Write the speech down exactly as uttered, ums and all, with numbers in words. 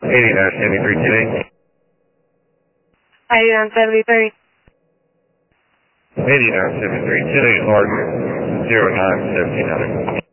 eighty-nine seventy-three today. eighty-nine seventy-three. eighty-nine seventy-three today, Larger, zero nine seventy-nine.